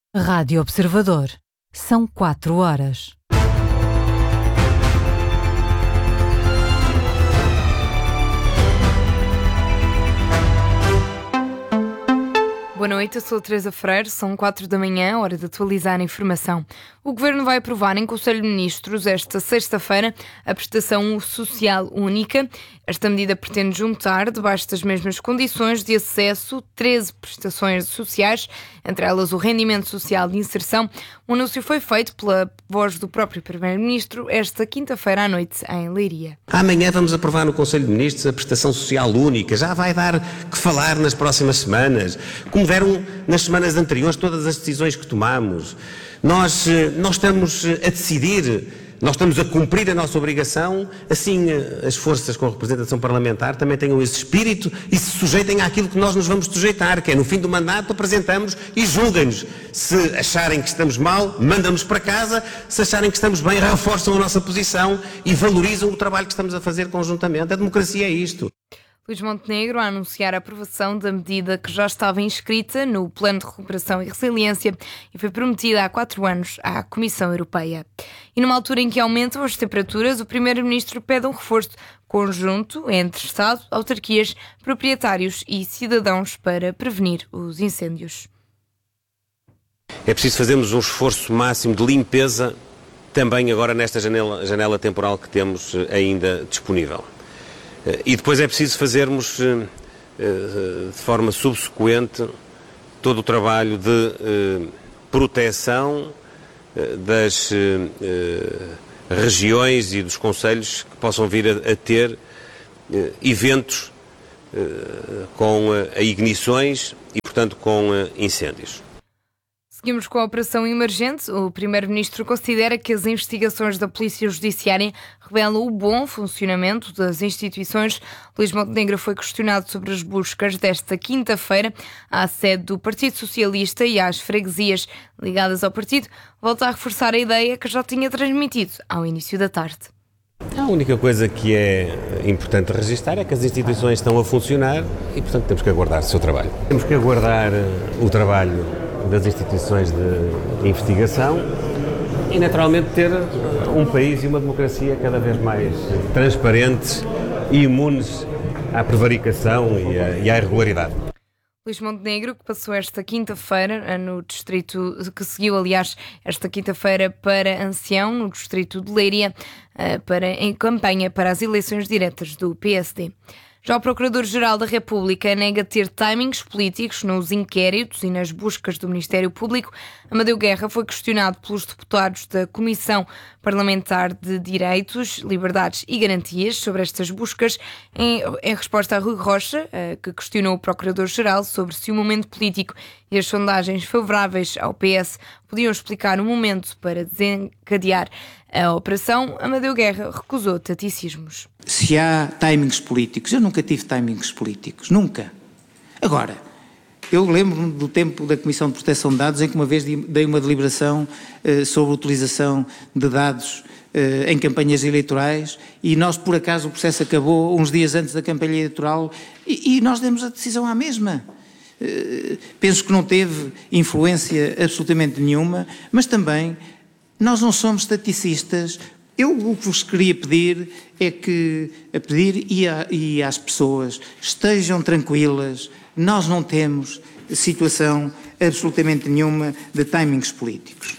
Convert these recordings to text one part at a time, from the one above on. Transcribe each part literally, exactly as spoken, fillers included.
Rádio Observador. São quatro horas. Boa noite, eu sou a Teresa Freire, são quatro da manhã, hora de atualizar a informação. O Governo vai aprovar em Conselho de Ministros esta sexta-feira a prestação social única. Esta medida pretende juntar, debaixo das mesmas condições de acesso, treze prestações sociais, entre elas o rendimento social de inserção. O anúncio foi feito pela voz do próprio Primeiro-Ministro esta quinta-feira à noite em Leiria. Amanhã vamos aprovar no Conselho de Ministros a prestação social única. Já vai dar que falar nas próximas semanas. Como deram nas semanas anteriores todas as decisões que tomamos. Nós, nós estamos a decidir, nós estamos a cumprir a nossa obrigação, assim as forças com representação parlamentar também tenham esse espírito e se sujeitem àquilo que nós nos vamos sujeitar, que é no fim do mandato apresentamos e julguem-nos. Se acharem que estamos mal, mandam-nos para casa, se acharem que estamos bem, reforçam a nossa posição e valorizam o trabalho que estamos a fazer conjuntamente. A democracia é isto. Luís Montenegro a anunciar a aprovação da medida que já estava inscrita no Plano de Recuperação e Resiliência e foi prometida há quatro anos à Comissão Europeia. E numa altura em que aumentam as temperaturas, o Primeiro-Ministro pede um reforço conjunto entre Estado, autarquias, proprietários e cidadãos para prevenir os incêndios. É preciso fazermos um esforço máximo de limpeza também agora nesta janela, janela temporal que temos ainda disponível. E depois é preciso fazermos de forma subsequente todo o trabalho de proteção das regiões e dos concelhos que possam vir a ter eventos com ignições e, portanto, com incêndios. Seguimos com a operação emergente. O Primeiro-Ministro considera que as investigações da Polícia Judiciária revelam o bom funcionamento das instituições. Luís Montenegro foi questionado sobre as buscas desta quinta-feira à sede do Partido Socialista e às freguesias ligadas ao partido. Volta a reforçar a ideia que já tinha transmitido ao início da tarde. A única coisa que é importante registrar é que as instituições estão a funcionar e, portanto, temos que aguardar o seu trabalho. Temos que aguardar o trabalho das instituições de investigação e, naturalmente, ter um país e uma democracia cada vez mais transparentes e imunes à prevaricação e à, e à irregularidade. Luís Montenegro, que passou esta quinta-feira no distrito, que seguiu, aliás, esta quinta-feira para Ancião, no distrito de Leiria, para, em campanha para as eleições diretas do P S D. Já o Procurador-Geral da República nega ter timings políticos nos inquéritos e nas buscas do Ministério Público. Amadeu Guerra foi questionado pelos deputados da Comissão Parlamentar de Direitos, Liberdades e Garantias sobre estas buscas, em, em resposta a Rui Rocha, que questionou o Procurador-Geral sobre se o momento político e as sondagens favoráveis ao P S podiam explicar um momento para desencadear a operação. Amadeu Guerra recusou taticismos. Se há timings políticos, eu nunca tive timings políticos, nunca. Agora, eu lembro-me do tempo da Comissão de Proteção de Dados em que uma vez dei uma deliberação uh, sobre a utilização de dados uh, em campanhas eleitorais e nós, por acaso, o processo acabou uns dias antes da campanha eleitoral e, e nós demos a decisão à mesma. Uh, penso que não teve influência absolutamente nenhuma, mas também nós não somos estaticistas. Eu o que vos queria pedir é que, a pedir e, a, e às pessoas, estejam tranquilas, nós não temos situação absolutamente nenhuma de timings políticos.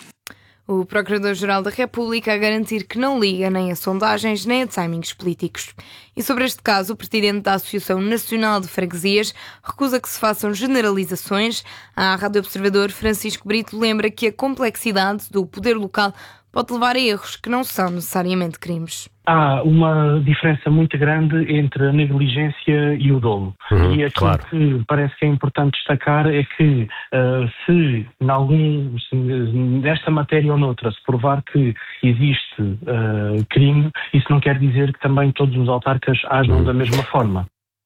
O Procurador-Geral da República a garantir que não liga nem a sondagens nem a timings políticos. E sobre este caso, o Presidente da Associação Nacional de Freguesias recusa que se façam generalizações. À Rádio Observador, Francisco Brito lembra que a complexidade do poder local pode levar a erros que não são necessariamente crimes. Há uma diferença muito grande entre a negligência e o dolo. Uhum, e aquilo claro. que parece que é importante destacar é que uh, se, em algum, se nesta matéria ou noutra, se provar que existe uh, crime, isso não quer dizer que também todos os autarcas ajam uhum. da mesma forma.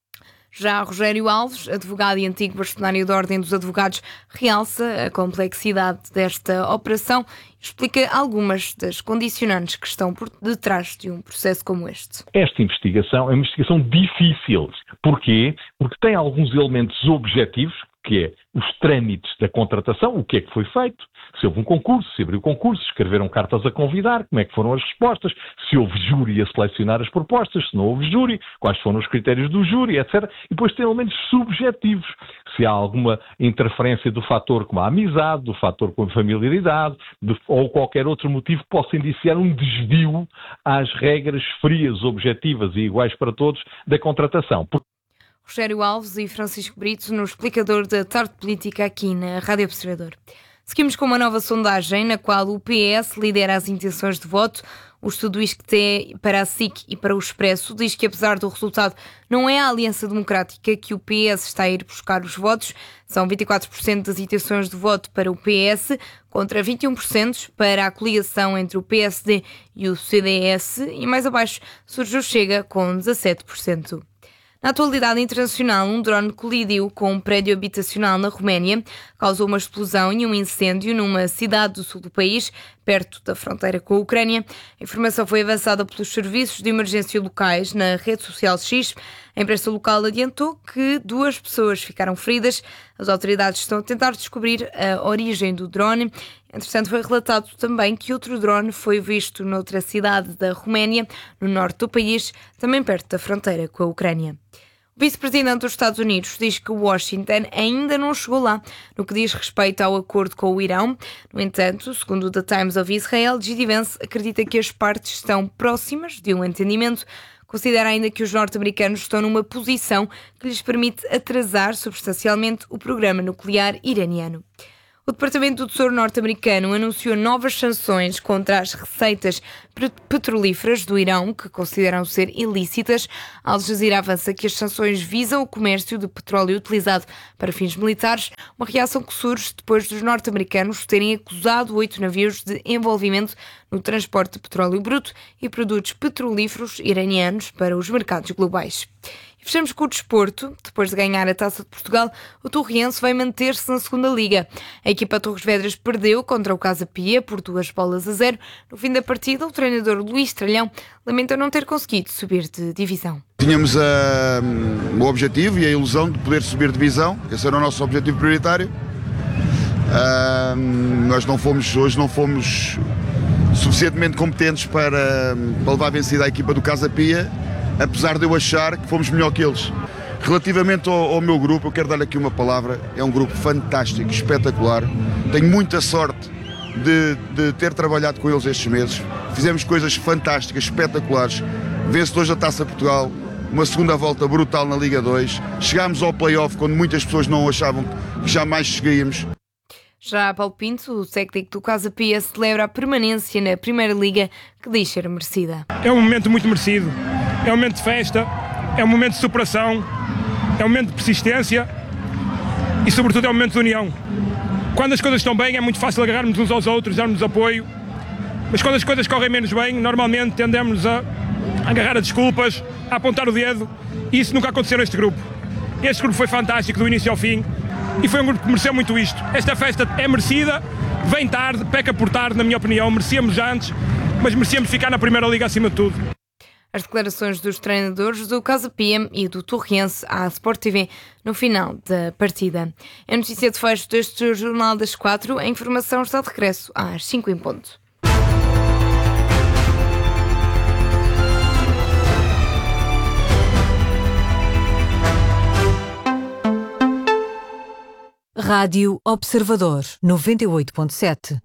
Já Rogério Alves, advogado e antigo bastonário da Ordem dos Advogados, realça a complexidade desta operação e explica algumas das condicionantes que estão por detrás de um processo como este. Esta investigação é uma investigação difícil. Porquê? Porque tem alguns elementos objetivos que é os trâmites da contratação, o que é que foi feito, se houve um concurso, se abriu concurso, se escreveram cartas a convidar, como é que foram as respostas, se houve júri a selecionar as propostas, se não houve júri, quais foram os critérios do júri, etcétera. E depois tem elementos subjetivos, se há alguma interferência do fator como a amizade, do fator como a familiaridade, de, ou qualquer outro motivo que possa indiciar um desvio às regras frias, objetivas e iguais para todos da contratação. Rogério Alves e Francisco Brito no explicador da Tarde Política aqui na Rádio Observador. Seguimos com uma nova sondagem na qual o P S lidera as intenções de voto. O estudo I S C T E para a S I C e para o Expresso diz que, apesar do resultado, não é a Aliança Democrática que o P S está a ir buscar os votos. São vinte e quatro por cento das intenções de voto para o P S, contra vinte e um por cento para a coligação entre o P S D e o C D S, e mais abaixo surge o Chega com dezassete por cento. Na atualidade internacional, um drone colidiu com um prédio habitacional na Roménia, causou uma explosão e um incêndio numa cidade do sul do país, perto da fronteira com a Ucrânia. A informação foi avançada pelos serviços de emergência locais na rede social X. A imprensa local adiantou que duas pessoas ficaram feridas. As autoridades estão a tentar descobrir a origem do drone. Entretanto, foi relatado também que outro drone foi visto noutra cidade da Roménia, no norte do país, também perto da fronteira com a Ucrânia. O vice-presidente dos Estados Unidos diz que Washington ainda não chegou lá no que diz respeito ao acordo com o Irão. No entanto, segundo o The Times of Israel, J D Vance acredita que as partes estão próximas de um entendimento. Considera ainda que os norte-americanos estão numa posição que lhes permite atrasar substancialmente o programa nuclear iraniano. O Departamento do Tesouro norte-americano anunciou novas sanções contra as receitas petrolíferas do Irão, que consideram ser ilícitas. A Al Jazeera avança que as sanções visam o comércio de petróleo utilizado para fins militares, uma reação que surge depois dos norte-americanos terem acusado oito navios de envolvimento no transporte de petróleo bruto e produtos petrolíferos iranianos para os mercados globais. Fechamos com o desporto. Depois de ganhar a Taça de Portugal, o Torriense vai manter-se na segunda Liga. A equipa Torres Vedras perdeu contra o Casa Pia por duas bolas a zero. No fim da partida, o treinador Luís Tralhão lamenta não ter conseguido subir de divisão. Tínhamos uh, o objetivo e a ilusão de poder subir de divisão. Esse era o nosso objetivo prioritário. Uh, nós não fomos, hoje não fomos suficientemente competentes para, para levar a vencida a equipa do Casa Pia, apesar de eu achar que fomos melhor que eles. Relativamente ao, ao meu grupo, eu quero dar aqui uma palavra. É um grupo fantástico, espetacular. Tenho muita sorte de, de ter trabalhado com eles estes meses. Fizemos coisas fantásticas, espetaculares. Vencedores da Taça Portugal, uma segunda volta brutal na Liga dois. Chegámos ao play-off quando muitas pessoas não achavam que jamais chegaríamos. Já Paulo Pinto, o técnico do Casa Pia, celebra a permanência na Primeira Liga, que diz ser merecida. É um momento muito merecido. É um momento de festa, é um momento de superação, é um momento de persistência e, sobretudo, é um momento de união. Quando as coisas estão bem, é muito fácil agarrarmos uns aos outros, darmos apoio, mas quando as coisas correm menos bem, normalmente tendemos a agarrar a desculpas, a apontar o dedo, e isso nunca aconteceu neste grupo. Este grupo foi fantástico do início ao fim e foi um grupo que mereceu muito isto. Esta festa é merecida, vem tarde, peca por tarde, na minha opinião, merecíamos antes, mas merecíamos ficar na Primeira Liga acima de tudo. As declarações dos treinadores do Casa Pia e do Torriense à Sport T V no final da partida. É notícia de fecho deste Jornal das Quatro. A informação está de regresso às cinco em ponto. Rádio Observador noventa e oito ponto sete.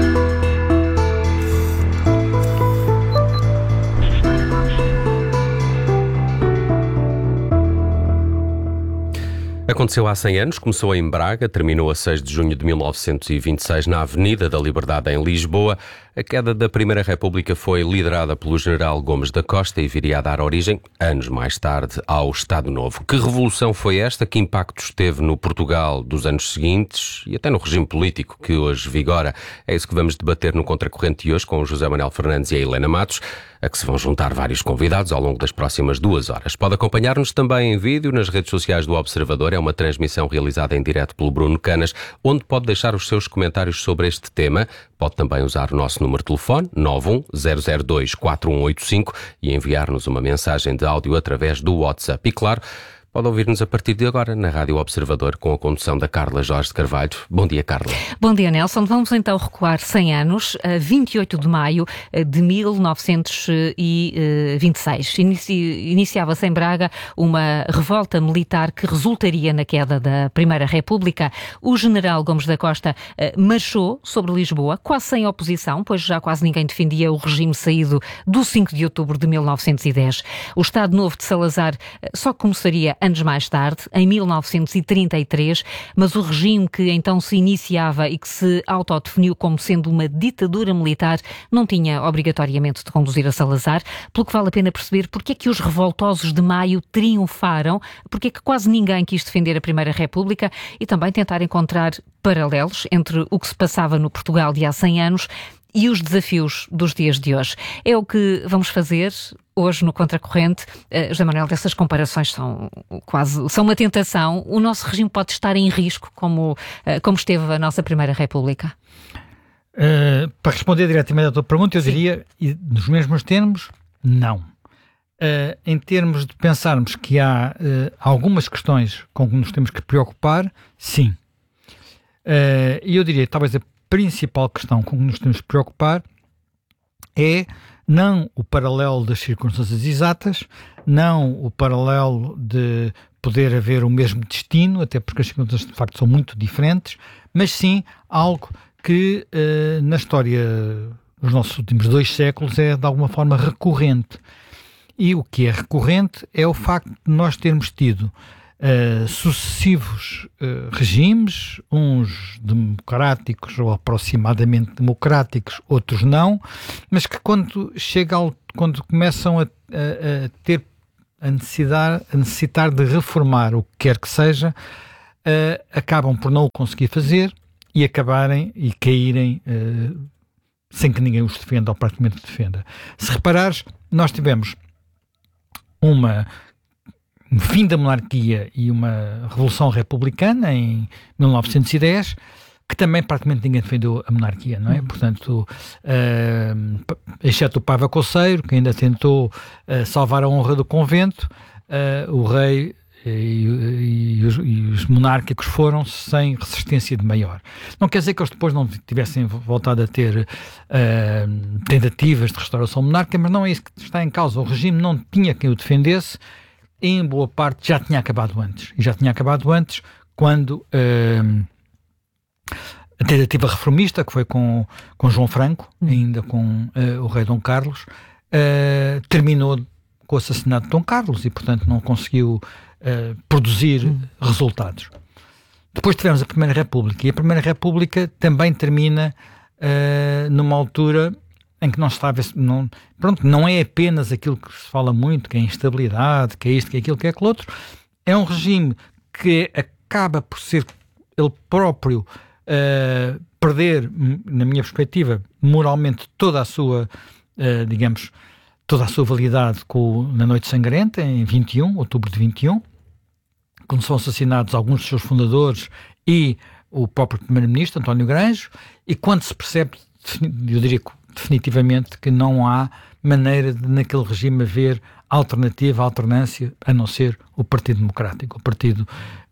Aconteceu há cem anos, começou em Braga, terminou a seis de junho de mil novecentos e vinte e seis na Avenida da Liberdade em Lisboa. A queda da Primeira República foi liderada pelo general Gomes da Costa e viria a dar origem, anos mais tarde, ao Estado Novo. Que revolução foi esta? Que impactos teve no Portugal dos anos seguintes e até no regime político que hoje vigora? É isso que vamos debater no Contracorrente de hoje com o José Manuel Fernandes e a Helena Matos, a que se vão juntar vários convidados ao longo das próximas duas horas. Pode acompanhar-nos também em vídeo nas redes sociais do Observador. É uma transmissão realizada em direto pelo Bruno Canas, onde pode deixar os seus comentários sobre este tema. Pode também usar o nosso número de telefone nove um zero zero dois quatro um oito cinco e enviar-nos uma mensagem de áudio através do WhatsApp. E claro, Pode ouvir-nos a partir de agora na Rádio Observador, com a condução da Carla Jorge de Carvalho. Bom dia, Carla. Bom dia, Nelson. Vamos então recuar cem anos, a vinte e oito de maio de mil novecentos e vinte e seis. Inici... Iniciava-se em Braga uma revolta militar que resultaria na queda da Primeira República. O general Gomes da Costa marchou sobre Lisboa, quase sem oposição, pois já quase ninguém defendia o regime saído do cinco de outubro de mil novecentos e dez. O Estado Novo de Salazar só começaria anos mais tarde, em mil novecentos e trinta e três, mas o regime que então se iniciava e que se autodefiniu como sendo uma ditadura militar não tinha obrigatoriamente de conduzir a Salazar, pelo que vale a pena perceber porque é que os revoltosos de maio triunfaram, porque é que quase ninguém quis defender a Primeira República e também tentar encontrar paralelos entre o que se passava no Portugal de há cem anos e os desafios dos dias de hoje. É o que vamos fazer hoje no Contracorrente. Uh, José Manuel, dessas comparações são quase são uma tentação. O nosso regime pode estar em risco, como, uh, como esteve a nossa Primeira República? Uh, para responder diretamente à tua pergunta, eu Sim. diria, nos mesmos termos, não. Uh, em termos de pensarmos que há uh, algumas questões com que nos temos que preocupar, sim. E uh, eu diria, talvez a principal questão com que nos temos que preocupar é não o paralelo das circunstâncias exatas, não o paralelo de poder haver o mesmo destino, até porque as circunstâncias de facto são muito diferentes, mas sim algo que uh, na história dos nossos últimos dois séculos é de alguma forma recorrente. E o que é recorrente é o facto de nós termos tido Uh, sucessivos uh, regimes, uns democráticos ou aproximadamente democráticos, outros não, mas que quando chega ao, quando começam a, a, a ter a necessidade, a necessitar de reformar o que quer que seja, uh, acabam por não o conseguir fazer e acabarem e caírem uh, sem que ninguém os defenda ou praticamente defenda. Se reparares, nós tivemos uma um fim da monarquia e uma revolução republicana em mil novecentos e dez, que também praticamente ninguém defendeu a monarquia, não é? Uhum. Portanto, uh, exceto o Pava Coceiro, que ainda tentou uh, salvar a honra do convento, uh, o rei e, e, os, e os monárquicos foram sem resistência de maior. Não quer dizer que eles depois não tivessem voltado a ter uh, tentativas de restauração monárquica, mas não é isso que está em causa. O regime não tinha quem o defendesse, em boa parte já tinha acabado antes. E já tinha acabado antes quando uh, a tentativa reformista, que foi com, com João Franco, ainda com uh, o rei Dom Carlos, uh, terminou com o assassinato de Dom Carlos e, portanto, não conseguiu uh, produzir hum. resultados. Depois tivemos a Primeira República, e a Primeira República também termina uh, numa altura em que não estava, não, pronto, não é apenas aquilo que se fala muito, que é a instabilidade, que é isto, que é aquilo, que é aquilo outro, é um regime que acaba por ser ele próprio uh, perder, na minha perspectiva, moralmente toda a sua, uh, digamos, toda a sua validade com, na Noite Sangrenta, em vinte e um, outubro de vinte e um, quando são assassinados alguns dos seus fundadores e o próprio primeiro-ministro, António Granjo, e quando se percebe, eu diria que definitivamente que não há maneira de naquele regime haver alternativa, alternância, a não ser o Partido Democrático, o partido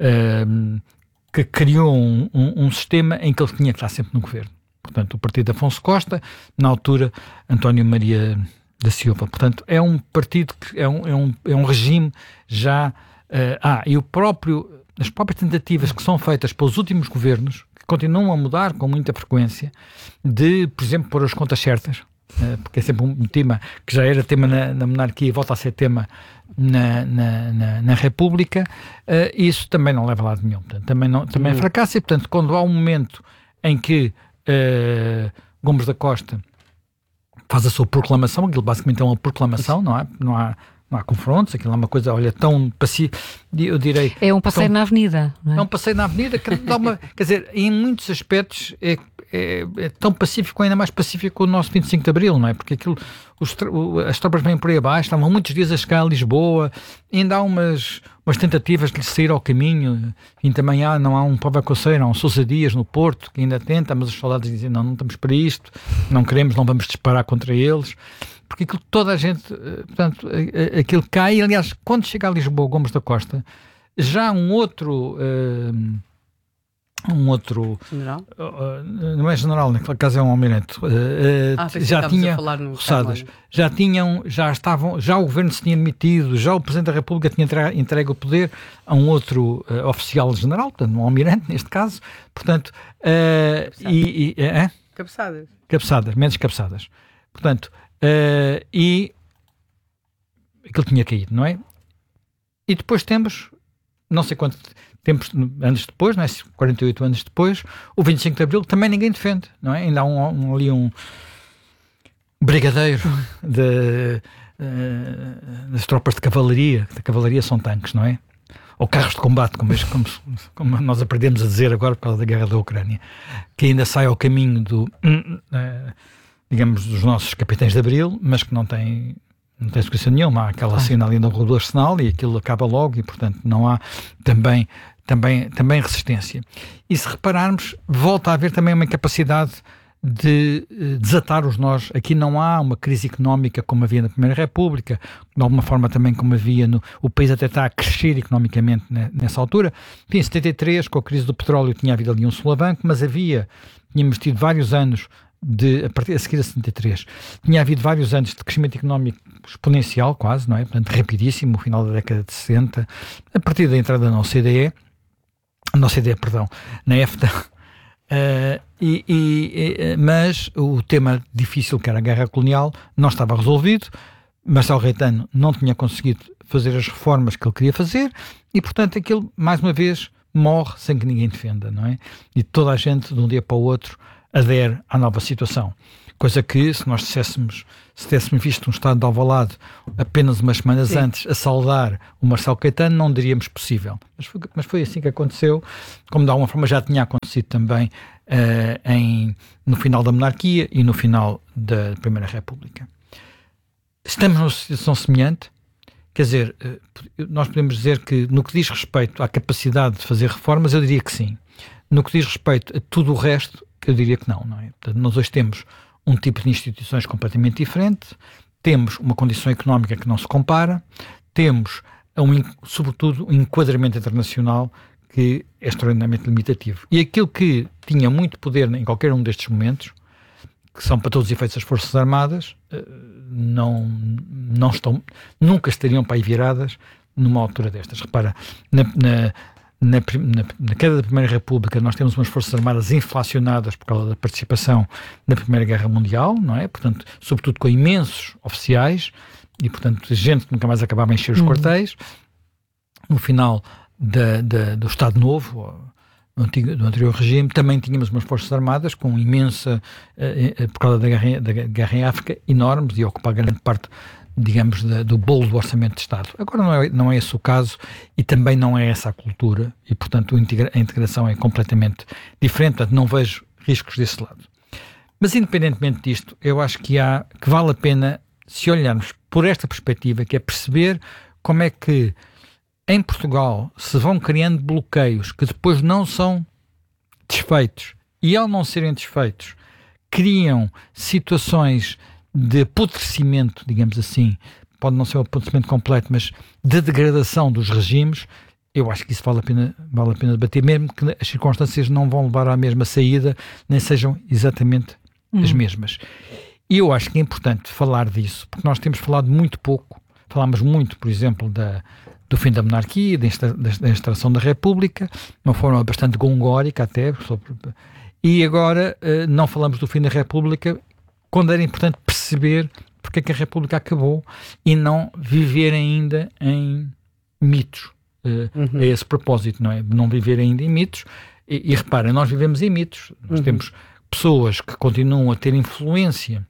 uh, que criou um, um, um sistema em que ele tinha que estar sempre no governo. Portanto, o partido de Afonso Costa, na altura, António Maria da Silva. Portanto, é um partido que é um, é um, é um regime já... Uh, ah, e o próprio, as próprias tentativas que são feitas pelos últimos governos, continuam a mudar com muita frequência, de, por exemplo, pôr as contas certas, porque é sempre um tema que já era tema na, na monarquia e volta a ser tema na, na, na, na República, isso também não leva a lado nenhum. Portanto, também, não, também é fracasso e, portanto, quando há um momento em que uh, Gomes da Costa faz a sua proclamação, aquilo basicamente é uma proclamação, não há... Não há Não há confrontos, aquilo é uma coisa, olha, tão pacífica, eu direi... É um passeio tão, na avenida, não é? É um passeio na avenida, que dá uma, quer dizer, em muitos aspectos é, é, é tão pacífico, ainda mais pacífico que o nosso vinte e cinco de Abril, não é? Porque aquilo, os, as tropas vêm por aí abaixo, estavam muitos dias a chegar a Lisboa, ainda há umas, umas tentativas de lhe sair ao caminho, e também há, não há um Pava Coceiro, há um Sousa Dias no Porto, que ainda tenta, mas os soldados dizem, não, não estamos para isto, não queremos, não vamos disparar contra eles... Porque aquilo toda a gente, portanto, aquilo cai. Aliás, quando chega a Lisboa, Gomes da Costa, já um outro... Uh, um outro general? Uh, não é general, naquele caso é um almirante. Uh, uh, ah, já tinha roçadas, já tinham, já estavam, já o governo se tinha demitido, já o Presidente da República tinha entregue, entregue o poder a um outro uh, oficial general, portanto, um almirante neste caso, portanto, uh, e, e uh, cabeçadas. Cabeçadas, menos cabeçadas. Portanto, uh, e aquilo tinha caído, não é? E depois temos, não sei quanto tempos, anos depois, não é? quarenta e oito anos depois, o vinte e cinco de Abril, que também ninguém defende, não é? Ainda há um, um, ali um brigadeiro de, uh, das tropas de cavalaria, da cavalaria são tanques, não é? Ou carros de combate, como, como, como nós aprendemos a dizer agora por causa da guerra da Ucrânia, que ainda sai ao caminho do, uh, digamos, dos nossos capitães de Abril, mas que não tem... não tem sequência nenhuma, há aquela cena ali no Rua do Arsenal e aquilo acaba logo e, portanto, não há também, também, também resistência. E se repararmos, volta a haver também uma capacidade de uh, desatar os nós. Aqui não há uma crise económica como havia na Primeira República, de alguma forma também como havia no... O país até está a crescer economicamente né, nessa altura. Em setenta e três, com a crise do petróleo, tinha havido ali um solavanco, mas havia, tínhamos tido vários anos de, a partir a seguir a setenta e três, tinha havido vários anos de crescimento económico exponencial quase, não é? Portanto, rapidíssimo, no final da década de sessenta, a partir da entrada na O C D E, na O C D E, perdão, na EFTA, uh, e, e, mas o tema difícil que era a guerra colonial não estava resolvido, Marcelo Reitano não tinha conseguido fazer as reformas que ele queria fazer e, portanto, aquilo, mais uma vez, morre sem que ninguém defenda, não é? E toda a gente, de um dia para o outro, adere à nova situação. Coisa que, se nós disséssemos, se tivéssemos visto um estado de Alvalade apenas umas semanas Sim. antes a saudar o Marcelo Caetano, não diríamos possível. Mas foi, mas foi assim que aconteceu, como de alguma forma já tinha acontecido também uh, em, no final da monarquia e no final da Primeira República. Estamos numa situação semelhante, quer dizer, uh, nós podemos dizer que no que diz respeito à capacidade de fazer reformas, eu diria que sim. No que diz respeito a tudo o resto, eu diria que não, não é? Portanto, nós hoje temos um tipo de instituições completamente diferente, temos uma condição económica que não se compara, temos, um, sobretudo, um enquadramento internacional que é extraordinariamente limitativo. E aquilo que tinha muito poder em qualquer um destes momentos, que são para todos os efeitos as Forças Armadas, não, não estão, nunca estariam para aí viradas numa altura destas. Repara, na... na Na, na, na queda da Primeira República nós temos umas Forças Armadas inflacionadas por causa da participação na Primeira Guerra Mundial, não é? Portanto, sobretudo com imensos oficiais e, portanto, gente que nunca mais acabava a encher os uhum. quartéis. No final da, da, do Estado Novo, do, antigo, do anterior regime, também tínhamos umas Forças Armadas com imensa, uh, uh, por causa da guerra, da guerra em África, enormes e ocupar grande parte, digamos, da, do bolo do Orçamento de Estado. Agora não é, não é esse o caso e também não é essa a cultura e, portanto, a, integra- a integração é completamente diferente, portanto, não vejo riscos desse lado. Mas, independentemente disto, eu acho que, há, que vale a pena, se olharmos por esta perspectiva, que é perceber como é que em Portugal se vão criando bloqueios que depois não são desfeitos e, ao não serem desfeitos, criam situações de apodrecimento, digamos assim, pode não ser um apodrecimento completo, mas de degradação dos regimes. Eu acho que isso vale a pena, vale a pena debater, mesmo que as circunstâncias não vão levar à mesma saída, nem sejam exatamente hum. as mesmas. E eu acho que é importante falar disso, porque nós temos falado muito pouco, falámos muito, por exemplo, da, do fim da monarquia, da, insta, da, da instalação da República, de uma forma bastante gongórica até, sobre, e agora uh, não falamos do fim da República, quando era importante perceber porque é que a República acabou e não viver ainda em mitos uh, uhum. a esse propósito, não é? Não viver ainda em mitos. E, e reparem, nós vivemos em mitos. Nós uhum. temos pessoas que continuam a ter influência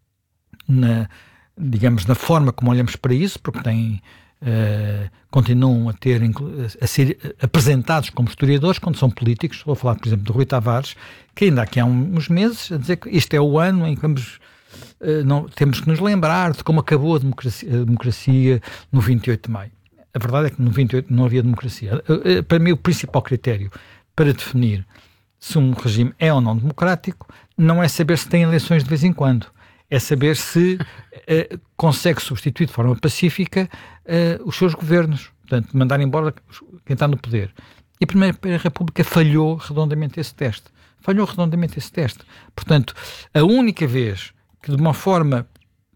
na, digamos, na forma como olhamos para isso, porque têm, uh, continuam a, ter, a ser apresentados como historiadores quando são políticos. Vou falar, por exemplo, do Rui Tavares, que ainda aqui há uns meses a dizer que este é o ano em que vamos, uh, não, temos que nos lembrar de como acabou a democracia, a democracia no vinte e oito de maio. A verdade é que no vinte e oito não havia democracia. Uh, uh, para mim o principal critério para definir se um regime é ou não democrático não é saber se tem eleições de vez em quando, é saber se uh, consegue substituir de forma pacífica uh, os seus governos, portanto, mandar embora quem está no poder. E a Primeira República falhou redondamente esse teste. Falhou redondamente esse teste. Portanto, a única vez que de uma forma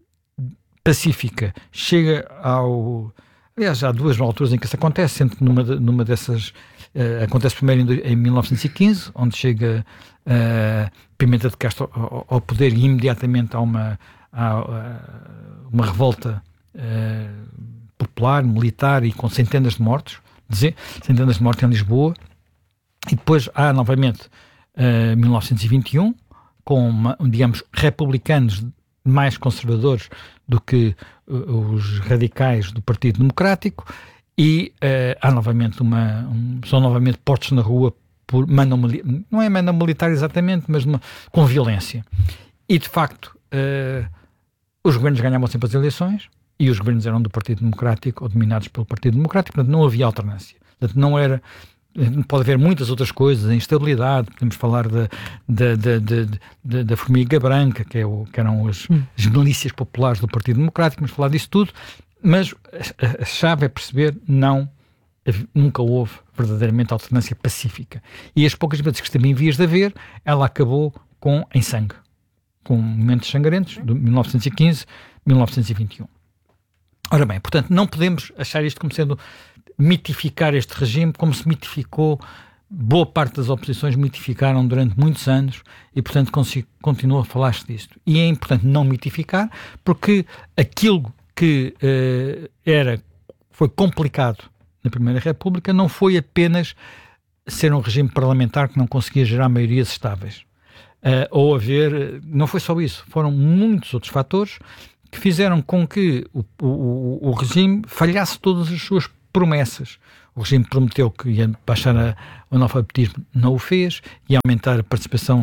pacífica chega ao... Aliás, há duas alturas em que isso acontece, sendo que numa, numa dessas... Uh, acontece primeiro em, em mil novecentos e quinze, onde chega uh, Pimenta de Castro ao, ao poder e imediatamente há uma, há, uh, uma revolta uh, popular, militar e com centenas de mortos, dizer, centenas de mortos em Lisboa. E depois há novamente uh, mil novecentos e vinte e um, com, uma, digamos, republicanos mais conservadores do que uh, os radicais do Partido Democrático, e uh, há novamente uma, um, são novamente postos na rua por manda não é manda militar exatamente, mas uma, com violência. E de facto uh, os governos ganhavam sempre as eleições e os governos eram do Partido Democrático ou dominados pelo Partido Democrático, portanto não havia alternância. Portanto, não era... Pode haver muitas outras coisas, a instabilidade, podemos falar da, da, da, da, da, da formiga branca, que, é o, que eram as, hum. as milícias populares do Partido Democrático, mas falar disso tudo, mas a, a chave é perceber, não, nunca houve verdadeiramente alternância pacífica. E as poucas vezes que esteve em vias de haver, ela acabou com, em sangue, com momentos sangrentos, de mil novecentos e quinze a mil novecentos e vinte e um. Ora bem, portanto, não podemos achar isto como sendo... mitificar este regime como se mitificou, boa parte das oposições mitificaram durante muitos anos e, portanto, continua a falar-se disto. E é importante não mitificar, porque aquilo que uh, era, foi complicado na Primeira República não foi apenas ser um regime parlamentar que não conseguia gerar maiorias estáveis. Uh, ou haver, não foi só isso, foram muitos outros fatores que fizeram com que o, o, o regime falhasse todas as suas promessas. O regime prometeu que ia baixar a, o analfabetismo, não o fez, ia aumentar a participação,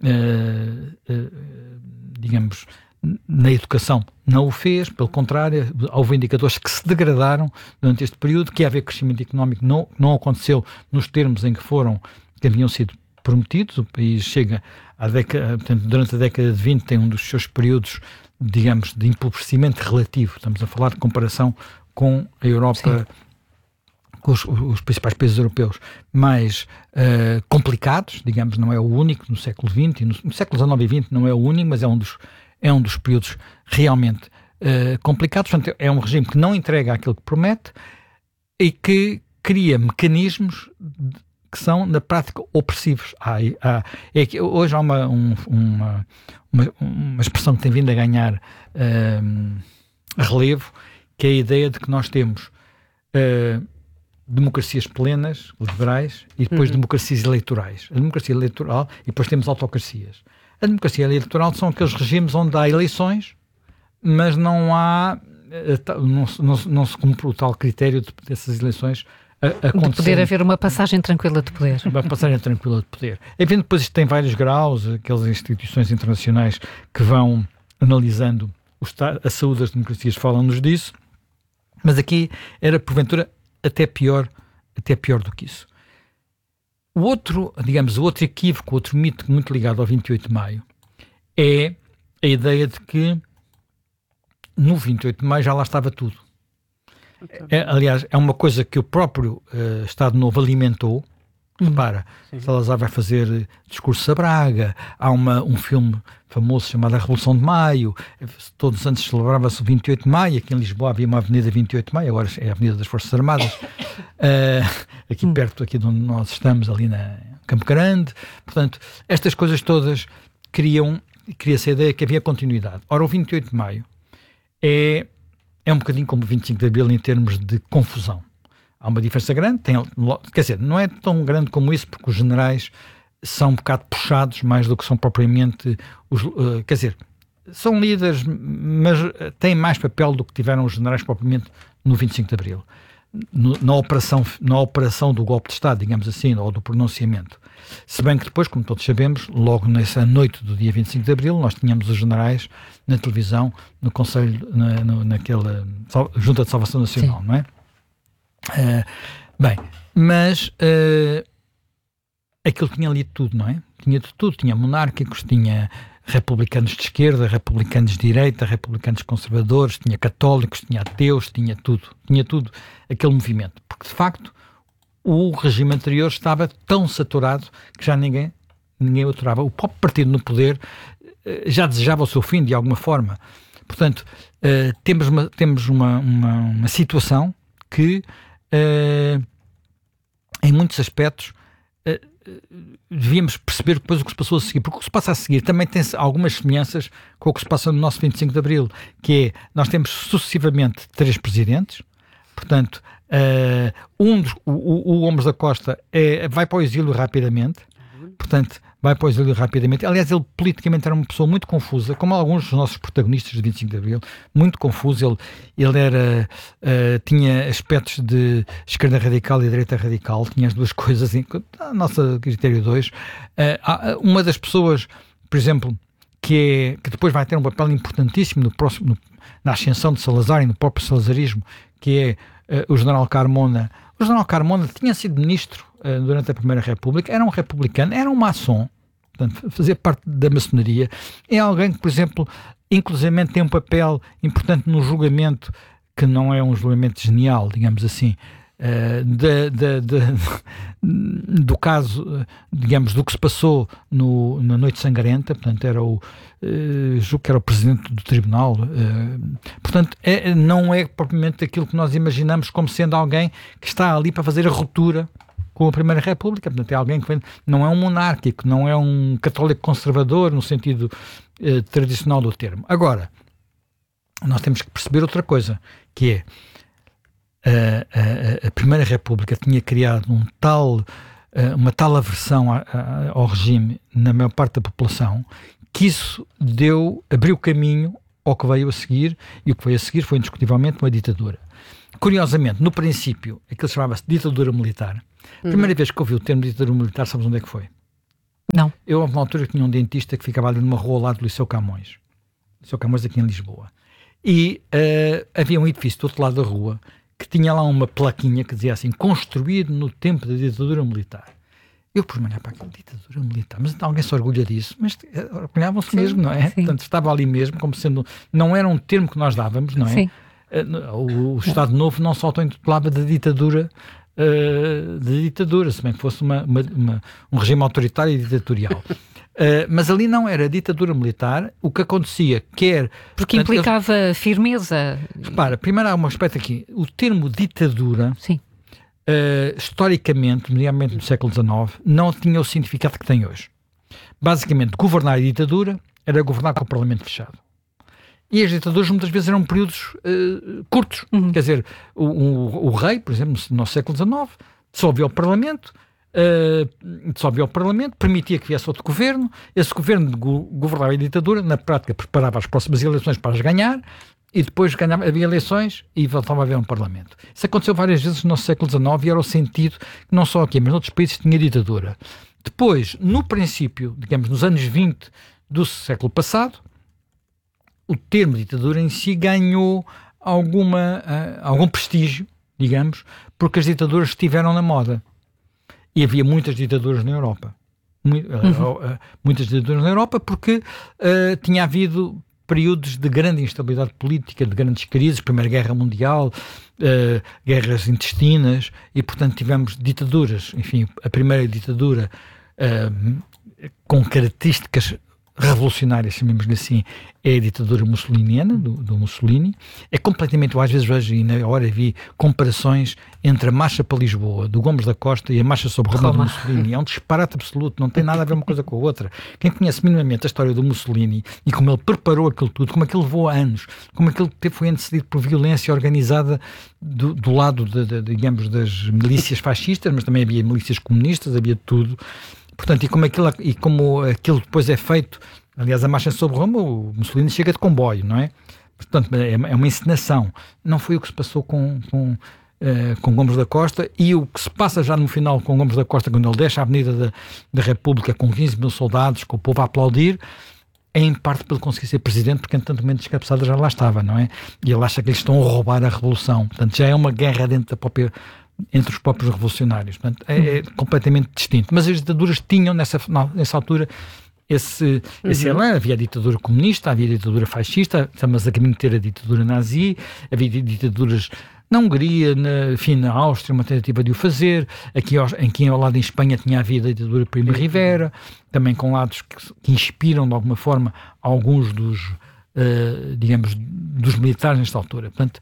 uh, uh, digamos, na educação, não o fez, pelo contrário, houve indicadores que se degradaram durante este período, que ia haver crescimento económico, não, não aconteceu nos termos em que foram, que haviam sido prometidos. O país chega à década, portanto, durante a década de vinte tem um dos seus períodos, digamos, de empobrecimento relativo, estamos a falar de comparação com a Europa, sim, com os, os principais países europeus mais uh, complicados, digamos, não é o único no século vinte, e no, no século dezenove e vinte não é o único, mas é um dos, é um dos períodos realmente uh, complicados. Portanto, é um regime que não entrega aquilo que promete e que cria mecanismos de, que são, na prática, opressivos. Há, há, é que hoje há uma, um, uma, uma, uma expressão que tem vindo a ganhar uh, relevo, que é a ideia de que nós temos uh, democracias plenas, liberais, e depois uhum. democracias eleitorais. A democracia eleitoral, e depois temos autocracias. A democracia eleitoral são aqueles regimes onde há eleições, mas não há, não, não, não se cumpre o tal critério de dessas eleições acontecerem. De poder haver uma passagem tranquila de poder. Uma passagem tranquila de poder. Evidente, depois isto tem vários graus, aquelas instituições internacionais que vão analisando o estado, a saúde das democracias falam-nos disso, mas aqui era, porventura, até pior, até pior do que isso. O outro, digamos, o outro equívoco, outro mito muito ligado ao vinte e oito de maio, é a ideia de que no vinte e oito de maio já lá estava tudo. É, aliás, é uma coisa que o próprio uh, Estado Novo alimentou. Repara, sim, Salazar vai fazer discursos a Braga, há uma, um filme famoso chamado A Revolução de Maio, todos antes celebrava-se o vinte e oito de maio, aqui em Lisboa havia uma avenida vinte e oito de maio, agora é a Avenida das Forças Armadas, uh, aqui hum. perto aqui de onde nós estamos, ali na Campo Grande. Portanto, estas coisas todas criam, cria-se a ideia que havia continuidade. Ora, o vinte e oito de maio é, é um bocadinho como o vinte e cinco de abril em termos de confusão. Há uma diferença grande, tem, quer dizer, não é tão grande como isso, porque os generais são um bocado puxados mais do que são propriamente os, uh, quer dizer, são líderes, mas têm mais papel do que tiveram os generais propriamente no vinte e cinco de abril, no, na, operação, na operação do golpe de Estado, digamos assim, ou do pronunciamento. Se bem que depois, como todos sabemos, logo nessa noite do dia vinte e cinco de abril, nós tínhamos os generais na televisão, no Conselho, na, no, naquela Junta de Salvação Nacional, sim, não é? Uh, bem, mas uh, aquilo tinha ali tudo, não é? Tinha de tudo, tinha monárquicos, tinha republicanos de esquerda, republicanos de direita, republicanos conservadores, tinha católicos, tinha ateus, tinha tudo, tinha tudo aquele movimento, porque de facto o regime anterior estava tão saturado que já ninguém, ninguém o aturava. O próprio partido no poder já desejava o seu fim de alguma forma. Portanto, uh, temos, uma, temos uma, uma, uma situação que uh, em muitos aspectos uh, devíamos perceber depois o que se passou a seguir, porque o que se passa a seguir também tem algumas semelhanças com o que se passa no nosso vinte e cinco de Abril, que é, nós temos sucessivamente três presidentes, portanto, uh, um dos, o, o, o Gomes da Costa é, vai para o exílio rapidamente, portanto, vai para o exílio rapidamente. Aliás, ele politicamente era uma pessoa muito confusa, como alguns dos nossos protagonistas de vinte e cinco de Abril, muito confuso. Ele, ele era, uh, tinha aspectos de esquerda radical e direita radical, tinha as duas coisas, em, a nossa critério dois. Uh, uma das pessoas, por exemplo, que, é, que depois vai ter um papel importantíssimo no próximo, no, na ascensão de Salazar e no próprio salazarismo, que é uh, o general Carmona. O general Carmona tinha sido ministro uh, durante a Primeira República, era um republicano, era um maçom, portanto, fazia parte da maçonaria. É alguém que, por exemplo, inclusivamente tem um papel importante no julgamento, que não é um julgamento genial, digamos assim, uh, de, de, de, do caso, digamos, do que se passou no, na Noite Sangrenta, portanto, era o, uh, julgo que era o presidente do tribunal, uh, portanto, é, não é propriamente aquilo que nós imaginamos como sendo alguém que está ali para fazer a ruptura com a Primeira República. Portanto, é alguém que vem, não é um monárquico, não é um católico conservador no sentido uh, tradicional do termo. Agora, nós temos que perceber outra coisa, que é a, a, a Primeira República tinha criado um tal, uma tal aversão a, a, ao regime na maior parte da população, que isso deu, abriu caminho ao que veio a seguir, e o que veio a seguir foi indiscutivelmente uma ditadura. Curiosamente, no princípio, aquilo chamava-se ditadura militar. A primeira uhum. vez que ouvi o termo ditadura militar, sabes onde é que foi? Não. Eu, houve uma altura que tinha um dentista que ficava ali numa rua ao lado do Liceu Camões. Liceu Camões aqui em Lisboa. E uh, havia um edifício do outro lado da rua que tinha lá uma plaquinha que dizia assim, construído no tempo da ditadura militar. Eu pus-me a olhar para aquilo, ditadura militar, mas então alguém se orgulha disso? Mas orgulhavam-se mesmo, não é? Sim. Portanto, estava ali mesmo, como sendo, não era um termo que nós dávamos, não é? Sim. Uh, o, o Estado Novo não só auto-intitulava de ditadura, uh, de ditadura, se bem que fosse uma, uma, uma, um regime autoritário e ditatorial. Uh, mas ali não era ditadura militar. O que acontecia, quer... Porque portanto, implicava eles... firmeza. Repara, primeiro há um aspecto aqui. O termo ditadura, Sim. Uh, historicamente, mediamente no século dezenove, não tinha o significado que tem hoje. Basicamente, governar a ditadura era governar com o Parlamento fechado. E as ditaduras muitas vezes eram períodos uh, curtos. Uhum. Quer dizer, o, o, o rei, por exemplo, no, no século dezenove, dissolveu o Parlamento, Uh, dissolveu o Parlamento, permitia que viesse outro governo, esse governo go- governava a ditadura, na prática preparava as próximas eleições para as ganhar, e depois ganhava, havia eleições e voltava a haver um Parlamento. Isso aconteceu várias vezes no século dezenove e era o sentido que não só aqui, mas noutros países tinha ditadura. Depois, no princípio, digamos, nos anos vinte do século passado, o termo ditadura em si ganhou alguma, uh, algum prestígio, digamos, porque as ditaduras estiveram na moda. E havia muitas ditaduras na Europa. Uhum. Muitas ditaduras na Europa porque uh, tinha havido períodos de grande instabilidade política, de grandes crises, Primeira Guerra Mundial, uh, guerras intestinas, e portanto tivemos ditaduras. Enfim, a primeira ditadura uh, com características revolucionárias, chamemos-lhe assim, é a ditadura mussoliniana, do, do Mussolini. É completamente, eu às vezes vejo, e na hora vi comparações entre a marcha para Lisboa, do Gomes da Costa, e a marcha sobre Roma, Roma do Mussolini. É um disparate absoluto, não tem nada a ver uma coisa com a outra. Quem conhece minimamente a história do Mussolini, e como ele preparou aquilo tudo, como aquilo levou a anos, como aquilo foi antecedido por violência organizada do, do lado, de, de, digamos, das milícias fascistas, mas também havia milícias comunistas, havia tudo. Portanto, e como, aquilo, e como aquilo depois é feito, aliás, a marcha sobre Roma, o Mussolini chega de comboio, não é? Portanto, é uma encenação. Não foi o que se passou com, com, uh, com Gomes da Costa, e o que se passa já no final com Gomes da Costa, quando ele deixa a Avenida da, da República com quinze mil soldados, com o povo a aplaudir, é em parte pelo conseguir ser presidente, porque entanto mente descabeçada já lá estava, não é? E ele acha que eles estão a roubar a revolução. Portanto, já é uma guerra dentro da própria... entre os próprios revolucionários. Portanto, é, é completamente distinto. Mas as ditaduras tinham, nessa, nessa altura, esse, esse uhum. elan. Havia a ditadura comunista, havia a ditadura fascista, estamos a caminho de ter a ditadura nazi, havia ditaduras na Hungria, na, enfim, na Áustria, uma tentativa de o fazer, aqui, aqui ao lado em Espanha tinha havido a ditadura Primo Rivera, também com lados que, que inspiram de alguma forma alguns dos, uh, digamos, dos militares nesta altura. Portanto,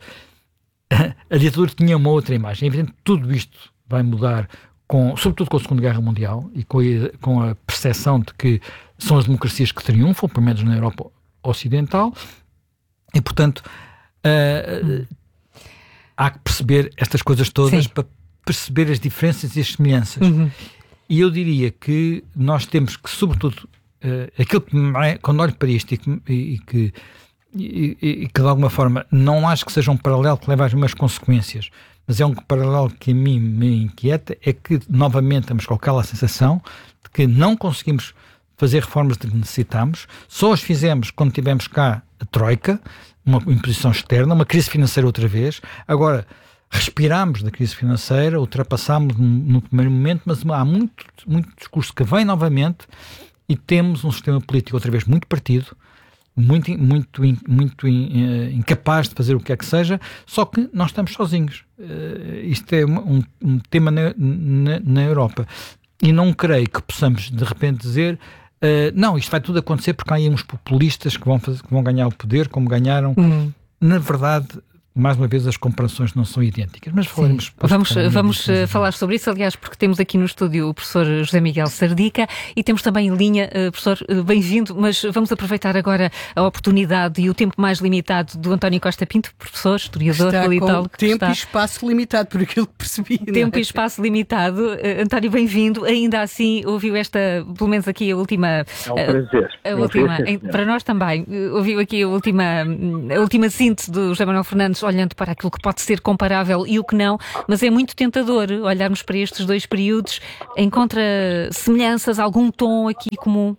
a ditadura tinha uma outra imagem. É evidente que tudo isto vai mudar, com, sobretudo com a Segunda Guerra Mundial e com a, com a percepção de que são as democracias que triunfam, pelo menos na Europa Ocidental, e, portanto, uh, há que perceber estas coisas todas. Sim. Para perceber as diferenças e as semelhanças. Uhum. E eu diria que nós temos que, sobretudo, uh, aquilo que, quando olho para isto e que, e, que, e, e que de alguma forma não acho que seja um paralelo que leve às mesmas consequências, mas é um paralelo que a mim me inquieta, é que novamente estamos com aquela sensação de que não conseguimos fazer reformas de que necessitamos, só as fizemos quando tivemos cá a Troika, uma imposição externa, uma crise financeira outra vez. Agora, respirámos da crise financeira, ultrapassámos no, no primeiro momento, mas há muito, muito discurso que vem novamente e temos um sistema político outra vez muito partido, muito, muito, muito incapaz de fazer o que é que seja, só que nós estamos sozinhos. Uh, isto é um, um tema na, na, na Europa. E não creio que possamos, de repente, dizer Uh, não, isto vai tudo acontecer porque há aí uns populistas que vão, fazer, que vão ganhar o poder, como ganharam. Uhum. Na verdade, mais uma vez, as comparações não são idênticas, mas falaremos... Vamos, vamos falar sobre isso, aliás, porque temos aqui no estúdio o professor José Miguel Sardica e temos também em linha, professor, bem-vindo, mas vamos aproveitar agora a oportunidade e o tempo mais limitado do António Costa Pinto, professor, historiador, politólogo. Tempo está... e espaço limitado, por aquilo que percebi. Tempo é? e espaço limitado. António, bem-vindo. Ainda assim, ouviu esta, pelo menos aqui a última... É um prazer. A, a última, prazer, para nós também, ouviu aqui a última, a última síntese do José Manuel Fernandes, olhando para aquilo que pode ser comparável e o que não, mas é muito tentador olharmos para estes dois períodos. Encontra semelhanças, algum tom aqui comum?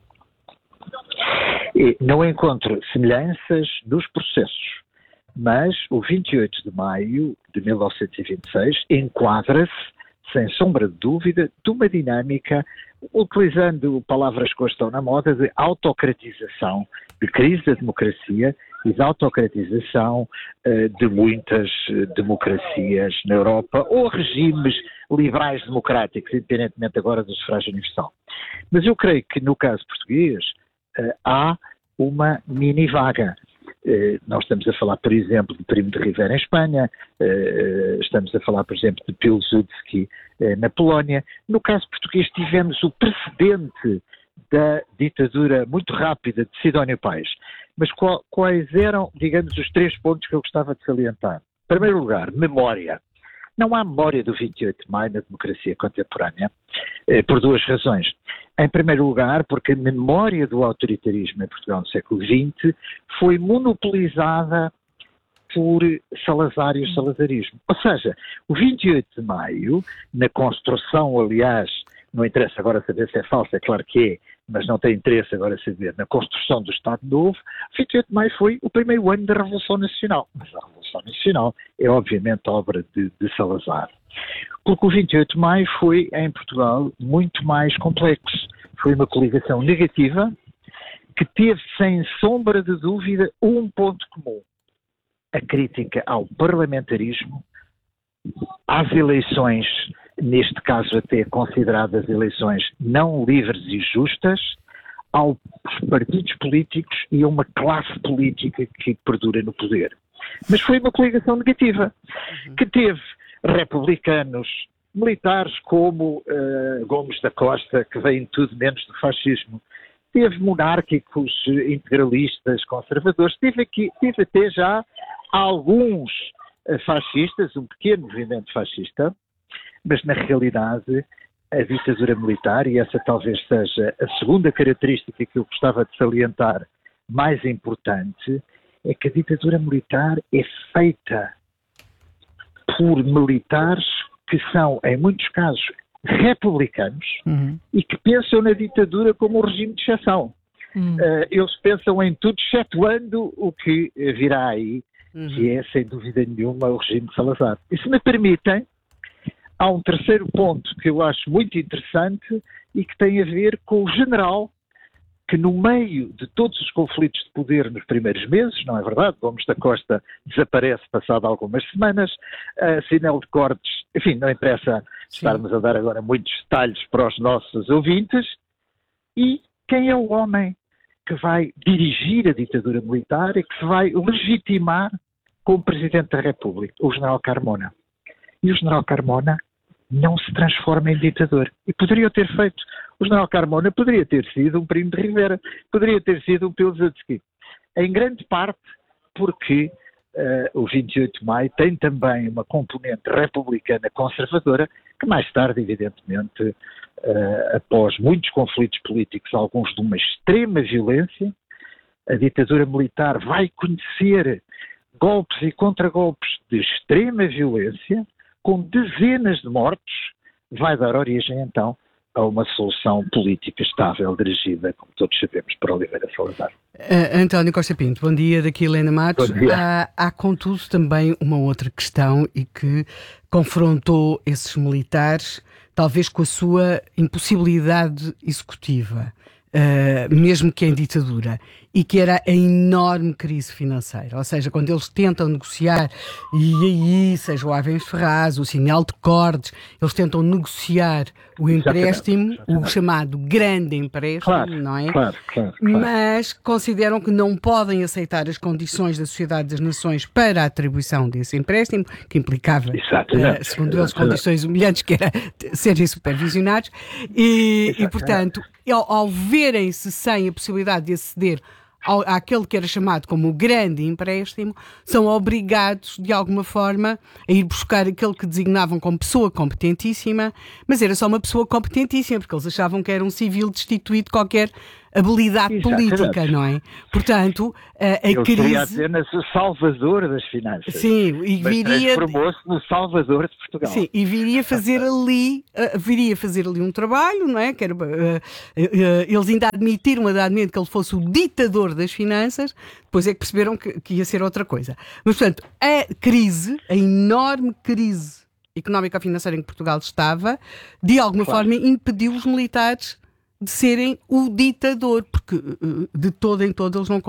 Não encontro semelhanças dos processos, mas o vinte e oito de maio de mil novecentos e vinte e seis enquadra-se, sem sombra de dúvida, de uma dinâmica, utilizando palavras que hoje estão na moda, de autocratização, de crise da democracia e de autocratização uh, de muitas uh, democracias na Europa, ou regimes liberais democráticos, independentemente agora do sufrágio universal. Mas eu creio que no caso português uh, há uma mini vaga. Uh, nós estamos a falar, por exemplo, de Primo de Rivera em Espanha, uh, estamos a falar, por exemplo, de Pilsudski uh, na Polónia. No caso português tivemos o precedente da ditadura muito rápida de Sidónio Pais. Mas qual, quais eram, digamos, os três pontos que eu gostava de salientar? Em primeiro lugar, memória. Não há memória do vinte e oito de maio na democracia contemporânea, eh, por duas razões. Em primeiro lugar, porque a memória do autoritarismo em Portugal no século vinte foi monopolizada por Salazar e o salazarismo. Ou seja, o vinte e oito de maio, na construção, aliás, não interessa agora saber se é falso, é claro que é, mas não tem interesse agora saber, na construção do Estado Novo, vinte e oito de maio foi o primeiro ano da Revolução Nacional. Mas a Revolução Nacional é obviamente obra de, de Salazar. Porque o vinte e oito de maio foi, em Portugal, muito mais complexo. Foi uma coligação negativa que teve, sem sombra de dúvida, um ponto comum. A crítica ao parlamentarismo, às eleições, neste caso até consideradas eleições não livres e justas, aos partidos políticos e a uma classe política que perdura no poder. Mas foi uma coligação negativa, que teve republicanos, militares como uh, Gomes da Costa, que vem tudo menos do fascismo, teve monárquicos, integralistas, conservadores, teve, aqui, teve até já alguns uh, fascistas, um pequeno movimento fascista, mas na realidade a ditadura militar, e essa talvez seja a segunda característica que eu gostava de salientar mais importante, é que a ditadura militar é feita por militares que são, em muitos casos, republicanos, uhum. e que pensam na ditadura como um regime de exceção. Uhum. Uh, eles pensam em tudo, excetuando o que virá aí, uhum. que é, sem dúvida nenhuma, o regime de Salazar. E se me permitem, há um terceiro ponto que eu acho muito interessante e que tem a ver com o general que no meio de todos os conflitos de poder nos primeiros meses, não é verdade? Gomes da Costa desaparece passado algumas semanas, a Sinel de Cortes, enfim, não interessa estarmos a dar agora muitos detalhes para os nossos ouvintes. E quem é o homem que vai dirigir a ditadura militar e que se vai legitimar como Presidente da República? O General Carmona. E o General Carmona não se transforma em ditador. E poderia o ter feito. O General Carmona poderia ter sido um Primo de Rivera, poderia ter sido um Pilsudski. Em grande parte porque uh, o vinte e oito de maio tem também uma componente republicana conservadora, que mais tarde, evidentemente, uh, após muitos conflitos políticos, alguns de uma extrema violência, a ditadura militar vai conhecer golpes e contragolpes de extrema violência, com dezenas de mortos, vai dar origem, então, a uma solução política estável, dirigida, como todos sabemos, por Oliveira Salazar. Uh, António Costa Pinto, bom dia, daqui Helena Matos. Há, há, contudo, também uma outra questão e que confrontou esses militares, talvez com a sua impossibilidade executiva, uh, mesmo que em ditadura, e que era a enorme crise financeira. Ou seja, quando eles tentam negociar, e aí, seja o Arbenz Ferraz, o Sinel de Cortes, eles tentam negociar o empréstimo, exatamente, exatamente. O chamado grande empréstimo, claro, não é? Claro, claro, claro. Mas consideram que não podem aceitar as condições da Sociedade das Nações para a atribuição desse empréstimo, que implicava, uh, segundo eles, condições humilhantes, que era serem supervisionados, e, e portanto, ao, ao verem-se sem a possibilidade de aceder ao, àquele que era chamado como o grande empréstimo, são obrigados, de alguma forma, a ir buscar aquele que designavam como pessoa competentíssima, mas era só uma pessoa competentíssima, porque eles achavam que era um civil destituído de qualquer habilidade exatamente. Política, não é? Portanto, a, a Ele crise... seria apenas o salvador das finanças. Sim, e viria... transformou-se no salvador de Portugal. Sim, e viria fazer ali, uh, viria fazer ali um trabalho, não é? Que era, uh, uh, uh, eles ainda admitiram a dado momento que ele fosse o ditador das finanças, depois é que perceberam que, que ia ser outra coisa. Mas, portanto, a crise, a enorme crise económica financeira em que Portugal estava, de alguma claro. Forma impediu os militares de serem o ditador, porque de todo em todo eles não